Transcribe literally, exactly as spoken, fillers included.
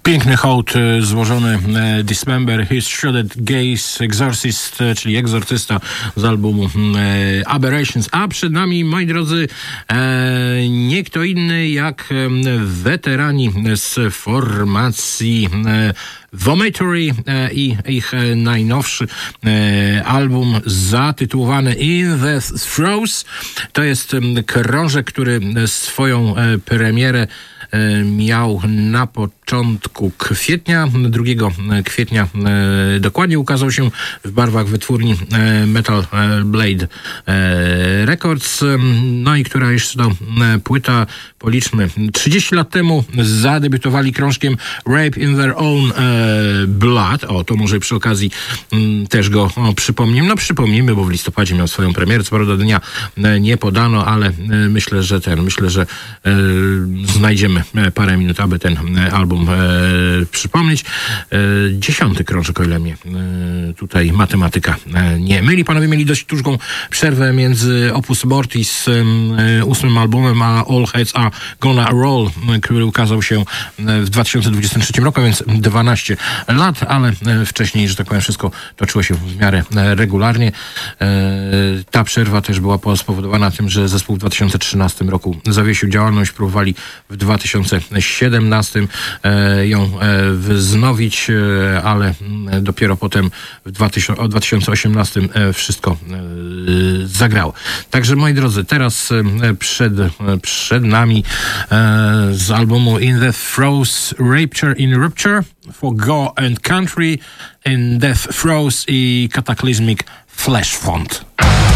Piękny hołd złożony Dismember, His Shrouded Gaze, Exorcist, czyli egzorcysta z albumu Aberrations. A przed nami, moi drodzy, nie kto inny jak weterani z formacji Vomitory i ich najnowszy album zatytułowany In the Throes. To jest krążek, który swoją premierę miał na początku kwietnia, drugiego kwietnia dokładnie, ukazał się w barwach wytwórni Metal Blade Records, no i która już to płyta, policzmy, trzydzieści lat temu zadebiutowali krążkiem Rape in Their Own Blood. O, to może przy okazji też go o, przypomnimy. No przypomnimy, bo w listopadzie miał swoją premierę, co prawda dnia nie podano, ale myślę, że ten, myślę, że e, znajdziemy parę minut, aby ten album e, przypomnieć. E, dziesiąty krążek, o ile mnie e, tutaj matematyka e, nie myli. Panowie mieli dość długą przerwę między Opus Mortis e, ósmym albumem, a All Heads Are Gonna Roll, który ukazał się w dwa tysiące dwudziestym trzecim roku, więc dwanaście lat, ale wcześniej, że tak powiem, wszystko toczyło się w miarę regularnie. Ta przerwa też była spowodowana tym, że zespół w dwa tysiące trzynastym roku zawiesił działalność, próbowali w dwa tysiące siedemnastym ją wznowić, ale dopiero potem w dwa tysiące osiemnastym wszystko zagrało. Także, moi drodzy, teraz przed, przed nami z albumu In the Throes, Rapture in Rupture, For God and Country, In Death Throes i Cataclysmic Flesh Font.